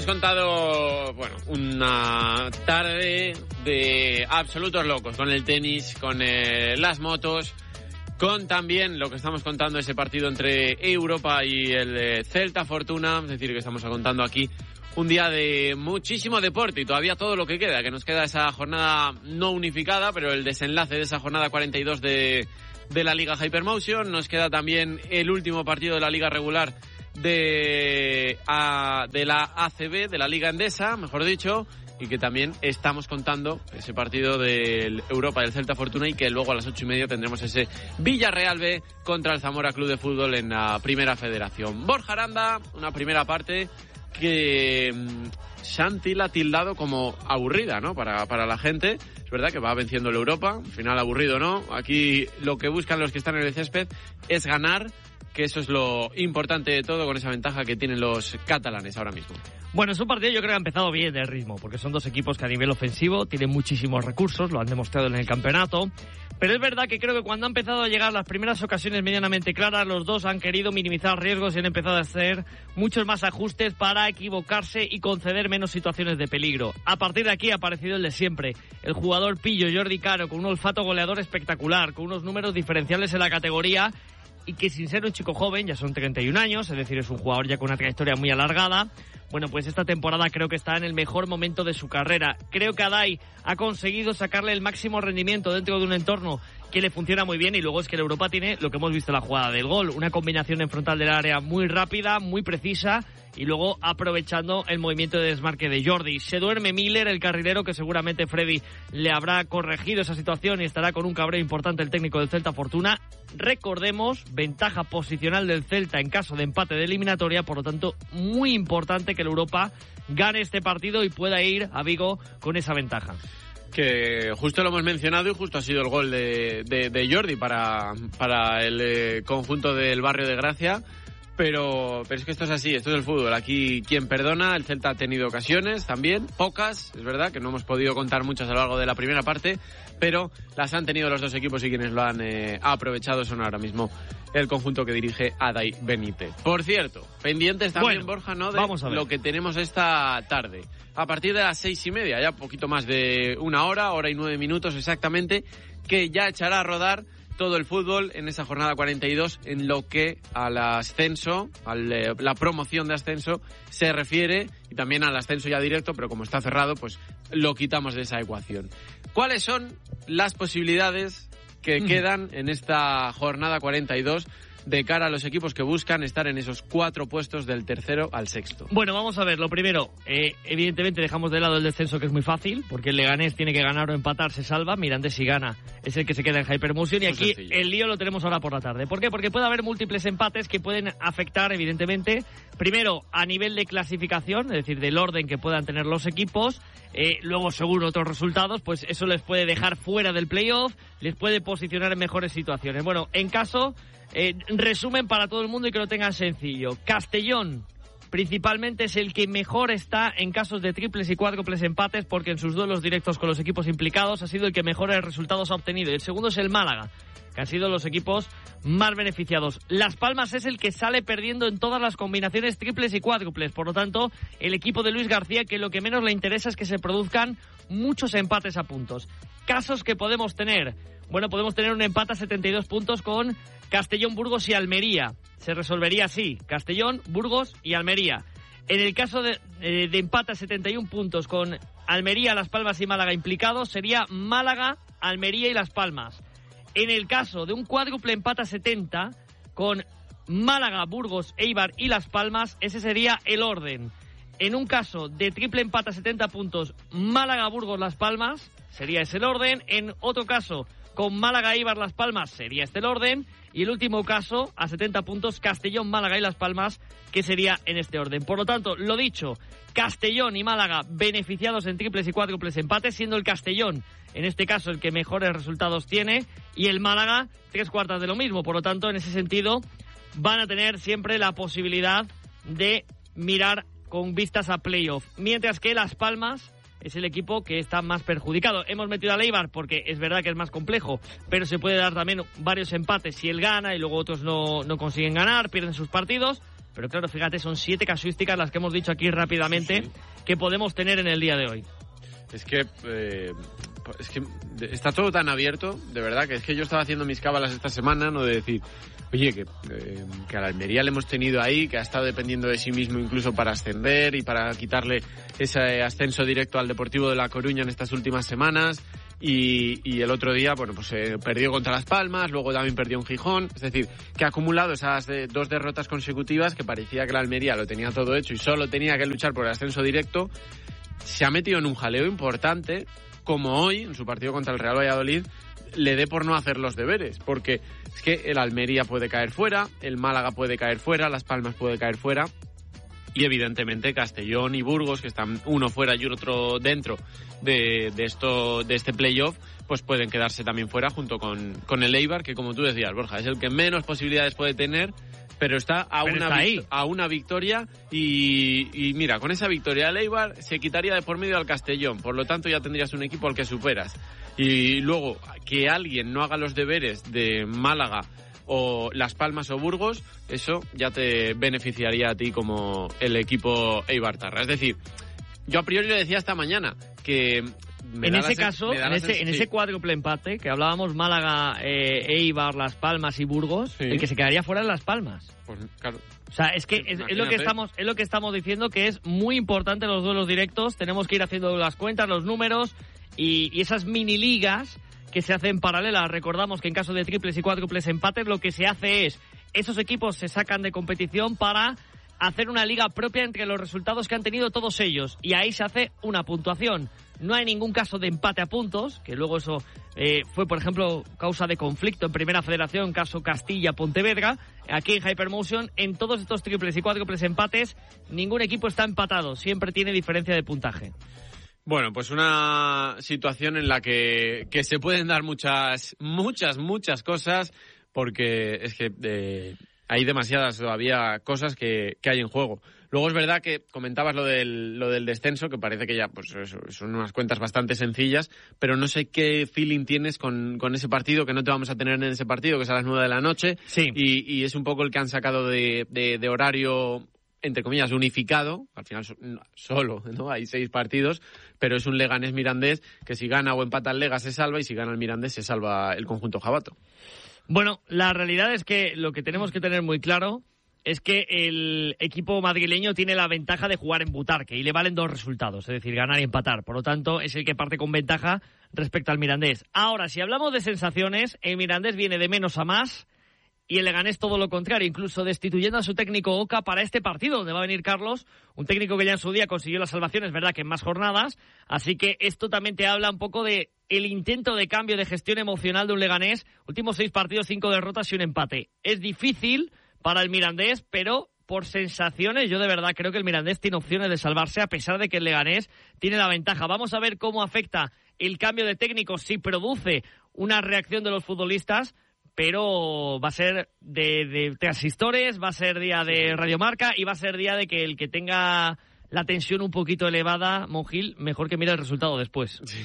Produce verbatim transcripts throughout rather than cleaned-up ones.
contado, bueno, una tarde de absolutos locos con el tenis, con eh, las motos, con también lo que estamos contando, ese partido entre Europa y el eh, Celta Fortuna. Es decir, que estamos contando aquí un día de muchísimo deporte y todavía todo lo que queda, que nos queda esa jornada no unificada, pero el desenlace de esa jornada cuarenta y dos de, de la Liga Hypermotion. Nos queda también el último partido de la Liga regular de, a, de la A C B, de la Liga Endesa, mejor dicho, y que también estamos contando ese partido del Europa del Celta Fortuna, y que luego a las ocho y media tendremos ese Villarreal B contra el Zamora Club de Fútbol en la Primera Federación. Borja Aranda, una primera parte que Santi la ha tildado como aburrida, ¿no? Para, para la gente. Es verdad que va venciendo el Europa, al final aburrido, ¿no? Aquí lo que buscan los que están en el césped es ganar, que eso es lo importante de todo, con esa ventaja que tienen los catalanes ahora mismo. Bueno, es un partido yo creo que ha empezado bien de ritmo, porque son dos equipos que a nivel ofensivo tienen muchísimos recursos, lo han demostrado en el campeonato, pero es verdad que creo que cuando han empezado a llegar las primeras ocasiones medianamente claras, los dos han querido minimizar riesgos y han empezado a hacer muchos más ajustes para equivocarse y conceder menos situaciones de peligro. A partir de aquí ha aparecido el de siempre, el jugador pillo Jordi Caro, con un olfato goleador espectacular, con unos números diferenciales en la categoría, y que sin ser un chico joven, ya son treinta y un años, es decir, es un jugador ya con una trayectoria muy alargada. Bueno, pues esta temporada creo que está en el mejor momento de su carrera. Creo que Adai ha conseguido sacarle el máximo rendimiento dentro de un entorno que le funciona muy bien, y luego es que el Europa tiene lo que hemos visto en la jugada del gol, una combinación en frontal del área muy rápida, muy precisa, y luego aprovechando el movimiento de desmarque de Jordi. Se duerme Miller, el carrilero, que seguramente Freddy le habrá corregido esa situación y estará con un cabreo importante el técnico del Celta Fortuna. Recordemos, ventaja posicional del Celta en caso de empate de eliminatoria, por lo tanto muy importante que el Europa gane este partido y pueda ir a Vigo con esa ventaja. Que justo lo hemos mencionado y justo ha sido el gol de, de, de Jordi para, para el eh, conjunto del Barrio de Gracia. Pero, pero es que esto es así, esto es el fútbol. Aquí quien perdona, el Celta ha tenido ocasiones también, pocas, es verdad, que no hemos podido contar muchas a lo largo de la primera parte, pero las han tenido los dos equipos, y quienes lo han eh, aprovechado son ahora mismo el conjunto que dirige Adai Benítez. Por cierto, pendientes también, bueno, Borja, ¿no? De vamos a ver lo que tenemos esta tarde. A partir de las seis y media, ya poquito más de una hora, hora y nueve minutos exactamente, que ya echará a rodar todo el fútbol en esa jornada cuarenta y dos en lo que al ascenso, a la promoción de ascenso se refiere, y también al ascenso ya directo, pero como está cerrado, pues lo quitamos de esa ecuación. ¿Cuáles son las posibilidades que mm. quedan en esta jornada cuarenta y dos de cara a los equipos que buscan estar en esos cuatro puestos del tercero al sexto? Bueno, vamos a ver, lo primero, eh, evidentemente dejamos de lado el descenso, que es muy fácil, porque el Leganés tiene que ganar o empatar, se salva. Mirandés, si gana, es el que se queda en Hypermotion, y muy aquí sencillo. El lío lo tenemos ahora por la tarde. ¿Por qué? Porque puede haber múltiples empates que pueden afectar, evidentemente, primero a nivel de clasificación, es decir, del orden que puedan tener los equipos, eh, luego según otros resultados, pues eso les puede dejar fuera del playoff, les puede posicionar en mejores situaciones. Bueno, en caso... Eh, resumen para todo el mundo y que lo tengan sencillo. Castellón principalmente es el que mejor está en casos de triples y cuádruples empates, porque en sus duelos directos con los equipos implicados ha sido el que mejores resultados ha obtenido. Y el segundo es el Málaga, que han sido los equipos más beneficiados. Las Palmas es el que sale perdiendo en todas las combinaciones triples y cuádruples. Por lo tanto, el equipo de Luis García, que lo que menos le interesa es que se produzcan muchos empates a puntos. Casos que podemos tener. Bueno, podemos tener un empate a setenta y dos puntos con Castellón, Burgos y Almería. Se resolvería así: Castellón, Burgos y Almería. En el caso de, eh, de empate a setenta y un puntos con Almería, Las Palmas y Málaga implicados, sería Málaga, Almería y Las Palmas. En el caso de un cuádruple empate a setenta con Málaga, Burgos, Eibar y Las Palmas, ese sería el orden. En un caso de triple empate a setenta puntos, Málaga, Burgos, Las Palmas, sería ese el orden. En otro caso, con Málaga, Eibar, Las Palmas, sería este el orden. Y el último caso, a setenta puntos, Castellón, Málaga y Las Palmas, que sería en este orden. Por lo tanto, lo dicho, Castellón y Málaga beneficiados en triples y cuádruples empates, siendo el Castellón, en este caso, el que mejores resultados tiene, y el Málaga, tres cuartas de lo mismo. Por lo tanto, en ese sentido, van a tener siempre la posibilidad de mirar con vistas a playoff. Mientras que Las Palmas es el equipo que está más perjudicado. Hemos metido a Eibar porque es verdad que es más complejo, pero se puede dar también varios empates si él gana y luego otros no, no consiguen ganar, pierden sus partidos. Pero claro, fíjate, son siete casuísticas las que hemos dicho aquí rápidamente, sí, sí, que podemos tener en el día de hoy. Es que, eh, es que está todo tan abierto, de verdad, que es que yo estaba haciendo mis cábalas esta semana, no de decir, oye, que, eh, que a la Almería le hemos tenido ahí, que ha estado dependiendo de sí mismo incluso para ascender y para quitarle ese ascenso directo al Deportivo de La Coruña en estas últimas semanas. Y, y el otro día, bueno, pues eh, perdió contra Las Palmas, luego también perdió en Gijón. Es decir, que ha acumulado esas de, dos derrotas consecutivas que parecía que la Almería lo tenía todo hecho y solo tenía que luchar por el ascenso directo. Se ha metido en un jaleo importante, como hoy, en su partido contra el Real Valladolid, le dé por no hacer los deberes, porque es que el Almería puede caer fuera, el Málaga puede caer fuera, Las Palmas puede caer fuera, y evidentemente Castellón y Burgos, que están uno fuera y otro dentro de, de, esto, de este playoff, pues pueden quedarse también fuera junto con, con el Eibar, que como tú decías, Borja, es el que menos posibilidades puede tener, pero está a, pero una, está vict- a una victoria y, y mira, con esa victoria el Eibar se quitaría de por medio al Castellón, por lo tanto ya tendrías un equipo al que superas. Y luego, que alguien no haga los deberes de Málaga o Las Palmas o Burgos, eso ya te beneficiaría a ti como el equipo eibartarra. Es decir, yo a priori le decía esta mañana que... En ese caso, en ese, en ese cuádruple empate que hablábamos, Málaga, eh, Eibar, Las Palmas y Burgos, sí, el que se quedaría fuera es Las Palmas. Pues claro. O sea, es que es, es lo que estamos es lo que estamos diciendo, que es muy importante los duelos directos. Tenemos que ir haciendo las cuentas, los números y, y esas mini ligas que se hacen paralelas. Recordamos que en caso de triples y cuádruples empates lo que se hace es, esos equipos se sacan de competición para hacer una liga propia entre los resultados que han tenido todos ellos, y ahí se hace una puntuación. No hay ningún caso de empate a puntos, que luego eso eh, fue, por ejemplo, causa de conflicto en Primera Federación, caso Castilla-Pontevedra. Aquí en Hypermotion, en todos estos triples y cuádruples empates, ningún equipo está empatado, siempre tiene diferencia de puntaje. Bueno, pues una situación en la que, que se pueden dar muchas, muchas, muchas cosas, porque es que eh, hay demasiadas todavía cosas que, que hay en juego. Luego es verdad que comentabas lo del, lo del descenso, que parece que ya pues eso, son unas cuentas bastante sencillas, pero no sé qué feeling tienes con, con ese partido, que no te vamos a tener en ese partido, que es a las nueve de la noche, sí, y, y es un poco el que han sacado de, de, de horario, entre comillas, unificado. Al final solo, ¿no? Hay seis partidos, pero es un Leganés-Mirandés que si gana o empata el Lega se salva, y si gana el Mirandés se salva el conjunto jabato. Bueno, la realidad es que lo que tenemos que tener muy claro es que el equipo madrileño tiene la ventaja de jugar en Butarque y le valen dos resultados, es decir, ganar y empatar. Por lo tanto, es el que parte con ventaja respecto al Mirandés. Ahora, si hablamos de sensaciones, el Mirandés viene de menos a más y el Leganés todo lo contrario, incluso destituyendo a su técnico Oca para este partido, donde va a venir Carlos, un técnico que ya en su día consiguió la salvación, es verdad que en más jornadas, así que esto también te habla un poco de el intento de cambio de gestión emocional de un Leganés. Últimos seis partidos, cinco derrotas y un empate. Es difícil para el Mirandés, pero por sensaciones yo de verdad creo que el Mirandés tiene opciones de salvarse, a pesar de que el Leganés tiene la ventaja. Vamos a ver cómo afecta el cambio de técnico, si produce una reacción de los futbolistas, pero va a ser de, de transistores, va a ser día de radiomarca y va a ser día de que el que tenga la tensión un poquito elevada, Monjil, mejor que mire el resultado después. Sí.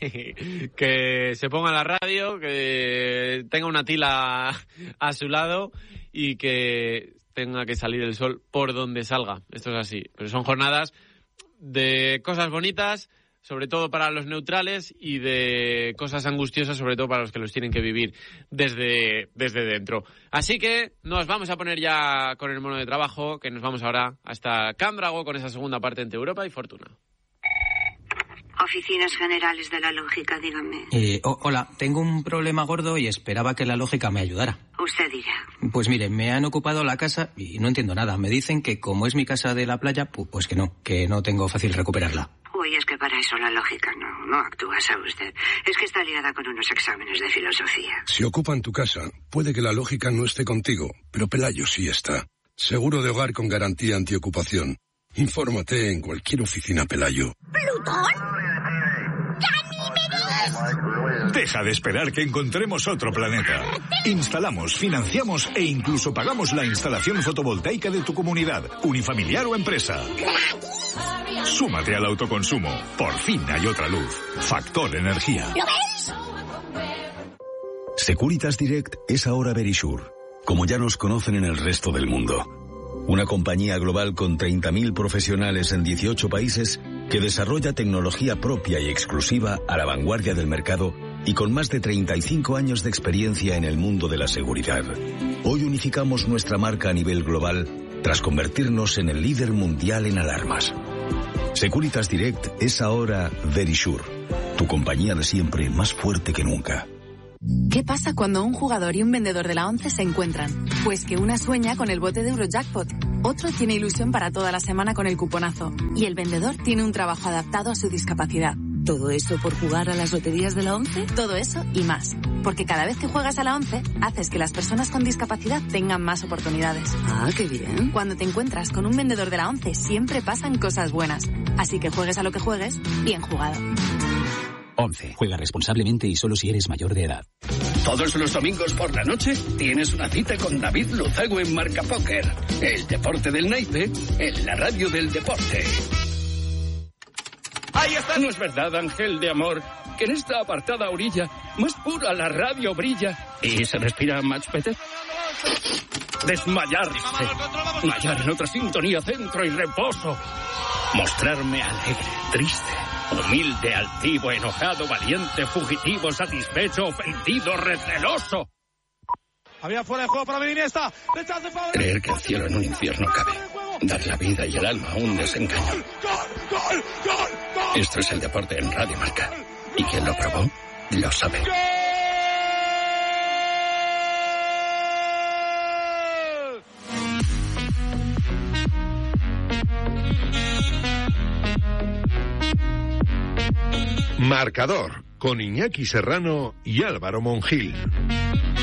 Que se ponga la radio, que tenga una tila a su lado y que tenga que salir el sol por donde salga. Esto es así. Pero son jornadas de cosas bonitas, sobre todo para los neutrales, y de cosas angustiosas, sobre todo para los que los tienen que vivir desde, desde dentro. Así que nos vamos a poner ya con el mono de trabajo, que nos vamos ahora hasta Cándrago con esa segunda parte entre Europa y Fortuna. Oficinas Generales de la Lógica, dígame. Eh, oh, hola, tengo un problema gordo y esperaba que la lógica me ayudara. Usted dirá. Pues mire, me han ocupado la casa y no entiendo nada. Me dicen que como es mi casa de la playa, pues que no, que no tengo fácil recuperarla. Uy, es que para eso la lógica no, no actúa, ¿sabe usted? Es que está liada con unos exámenes de filosofía. Si ocupan tu casa, puede que la lógica no esté contigo, pero Pelayo sí está. Seguro de hogar con garantía antiocupación. Infórmate en cualquier oficina Pelayo. ¿Plutón? Deja de esperar que encontremos otro planeta. Instalamos, financiamos e incluso pagamos la instalación fotovoltaica de tu comunidad, unifamiliar o empresa. Súmate al autoconsumo. Por fin hay otra luz. Factor Energía. ¿Lo ves? Securitas Direct es ahora Verisure, como ya nos conocen en el resto del mundo. una compañía global con treinta mil profesionales en dieciocho países que desarrolla tecnología propia y exclusiva a la vanguardia del mercado y con más de treinta y cinco años de experiencia en el mundo de la seguridad. Hoy unificamos nuestra marca a nivel global tras convertirnos en el líder mundial en alarmas. Securitas Direct es ahora Verisure, tu compañía de siempre más fuerte que nunca. ¿Qué pasa cuando un jugador y un vendedor de la ONCE se encuentran? Pues que una sueña con el bote de Eurojackpot, otro tiene ilusión para toda la semana con el cuponazo y el vendedor tiene un trabajo adaptado a su discapacidad. ¿Todo eso por jugar a las loterías de la ONCE? Todo eso y más. Porque cada vez que juegas a la ONCE, haces que las personas con discapacidad tengan más oportunidades. Ah, qué bien. Cuando te encuentras con un vendedor de la ONCE, siempre pasan cosas buenas. Así que juegues a lo que juegues, bien jugado. ONCE. Juega responsablemente y solo si eres mayor de edad. Todos los domingos por la noche tienes una cita con David Luzago en Marca Póker. El deporte del naipe en la radio del deporte. ¡Ahí está! ¿No es verdad, ángel de amor, que en esta apartada orilla más pura la radio brilla y se respira much better? Desmayarse. Mayar en otra sintonía, centro y reposo. Mostrarme alegre, triste, humilde, altivo, enojado, valiente, fugitivo, satisfecho, ofendido, receloso. Había fuera de juego para Iniesta. Creer que el cielo en un infierno cabe. Dar la vida y el alma a un desengaño. Esto es el deporte en Radio Marca. Y quien lo probó, lo sabe. Marcador, con Iñaki Serrano y Álvaro Monjil.